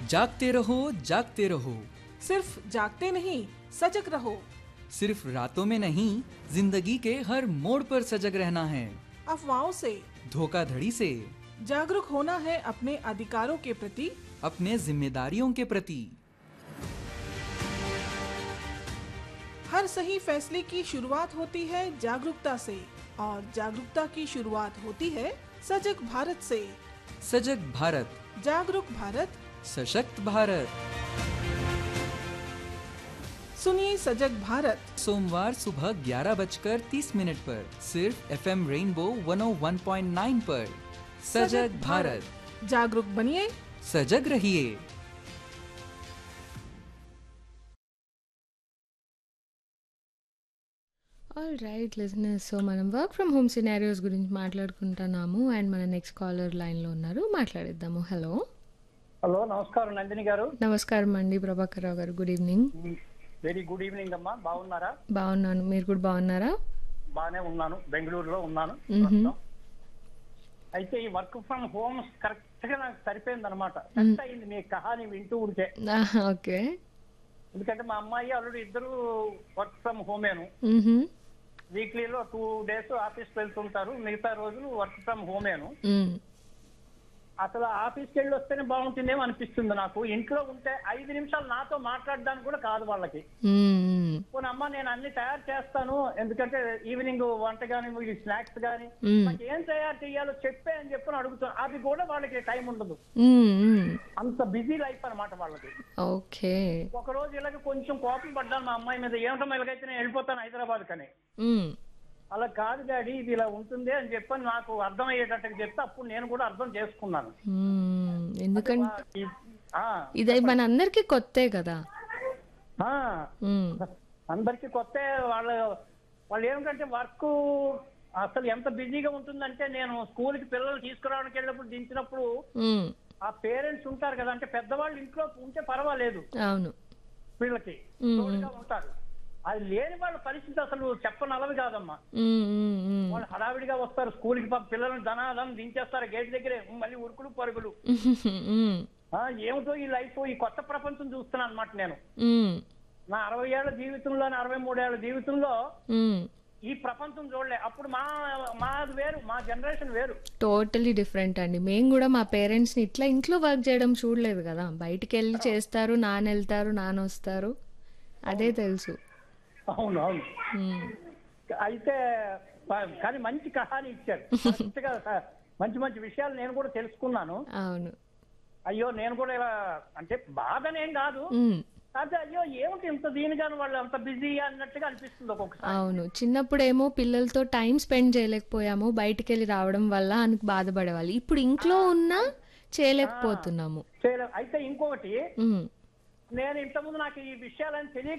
जागते रहो। सिर्फ जागते नहीं, सजग रहो। सिर्फ रातों में नहीं, जिंदगी के हर मोड़ पर सजग रहना है। अफवाहों से, धोखाधड़ी से, जागरूक होना है अपने अधिकारों के प्रति, अपने जिम्मेदारियों के प्रति। हर सही फैसले की शुरुआत होती है जागरूकता से, और जागरूकता की शुरुआत होती है सजग भारत से। सजग भारत, जागरूक भारत, सशक्त भारत। सुनिए सजग भारत सोमवार सुबह 11:30 पर सिर्फ FM रेनबो 101.9 पर। सजग भारत, जागरूक बनिए, सजग रहिए। ఆల్ రైట్ లిజనర్స్, సో మనం వర్క్ ఫ్రమ్ హోమ్ సినారియోస్ గురించి మాట్లాడుకుంటున్నాము అండ్ మన నెక్స్ట్ కాలర్ లైన్లో ఉన్నారు, మాట్లాడిద్దాము. హలో హలో, నమస్కారం నందిని గారు. నమస్కారం అండి, ప్రభాకర్ రావు గారు. Good evening. Very good evening అమ్మా. బాగున్నారా? బాగున్నాను, మీరు కూడా బాగున్నారా? బాగానే ఉన్నాను, బెంగళూరులో ఉన్నాను. అయితే ఈ వర్క్ ఫ్రమ్ హోమ్ కరెక్ట్ గా నాకు సరిపోయింది అనమాట. సెట్ అయింది మీ కహాని వింటూ ఉంటే. ఓకే. ఎందుకంటే మా అమ్మాయి అల్లుడు ఇద్దరు వర్క్ ఫ్రమ్ హోమేను. వీక్లీలో 2 days ఆఫీస్కి వెళ్తుంటారు, మిగతా రోజులు వర్క్ ఫ్రమ్ హోమేను. అసలు ఆఫీస్కి వెళ్ళి వస్తేనే బాగుంటుందేమో అనిపిస్తుంది నాకు. ఇంట్లో ఉంటే 5 నిమిషాలు నాతో మాట్లాడడానికి కూడా కాదు వాళ్ళకి. పోనీ అమ్మ నేను అన్ని తయారు చేస్తాను, ఎందుకంటే ఈవినింగ్ వంట గానీ స్నాక్స్ గానీ నాకు ఏం తయారు చేయాలో చెప్పే అని చెప్పి అడుగుతాను. అది కూడా వాళ్ళకి టైం ఉండదు, అంత బిజీ లైఫ్ అనమాట వాళ్ళకి. ఓకే. ఒక రోజు ఇలాగ కొంచెం కోపం పడ్డాను మా అమ్మాయి మీద. ఏమిటో ఇలాగైతే నేను వెళ్ళిపోతాను హైదరాబాద్ కని. అలా కాదు డాడీ, ఇది ఇలా ఉంటుంది అని చెప్పని నాకు అర్థమయ్యేటట్టుగా చెప్తే అప్పుడు నేను కూడా అర్థం చేసుకున్నాను. ఎందుకంటే ఇది మన అందరికి కొత్తే కదా. అందరికి కొత్త. వాళ్ళు ఏమిటంటే వర్క్ అసలు ఎంత బిజీగా ఉంటుందంటే, నేను స్కూల్కి పిల్లలు తీసుకురావడానికి వెళ్ళినప్పుడు దించినప్పుడు ఆ పేరెంట్స్ ఉంటారు కదా, అంటే పెద్దవాళ్ళు ఇంట్లో ఉంటే పర్వాలేదు, అవును, వీళ్ళకి తోడుగా ఉంటారు. అది లేని వాళ్ళ పరిస్థితి అసలు చెప్పనలవి కాదమ్మా. వాళ్ళు హడావిడిగా వస్తారు స్కూల్కి, పిల్లలను ధనాధనం దించేస్తారు గేట్ దగ్గరే, మళ్ళీ ఉరుకులు పరుగులు. ఏమిటో ఈ లైఫ్, ఈ కొత్త ప్రపంచం చూస్తున్నాను అనమాట నేను. నా 60 ఏళ్ల జీవితంలో, 63 ఏళ్ల జీవితంలో ఈ ప్రపంచం చూడలే. అప్పుడు మాది వేరు, మా జనరేషన్ వేరు, టోటలీ డిఫరెంట్ అండి. మేము కూడా మా పేరెంట్స్ ని ఇట్లా ఇంట్లో వర్క్ చేయడం చూడలేదు కదా. బయటికి వెళ్ళి చేస్తారు, నాన్న వెళ్తారు, నాన్న వస్తారు, అదే తెలుసు. అవును అవును. అయితే కానీ మంచి కహాని ఇచ్చారు, మంచి మంచి విషయాలు నేను కూడా తెలుసుకున్నాను. అవును. అయ్యో నేను కూడా ఇలా అంటే బాధనేం కాదు, అదే అయ్యో ఏమిటి ఇంత దీనిగాని వాళ్ళు అంత బిజీ అన్నట్టుగా అనిపిస్తుంది ఒక్కొక్కసారి. అవును, చిన్నప్పుడేమో పిల్లలతో టైం స్పెండ్ చేయలేకపోయాము, బయటికి వెళ్ళి రావడం వల్ల అని బాధపడేవాళ్ళు. ఇప్పుడు ఇంట్లో ఉన్నా చేయలేకపోతున్నాము. అయితే ఇంకొకటి, నేను ఇంతకుముందు నాకు ఈ విషయాలని తెలియ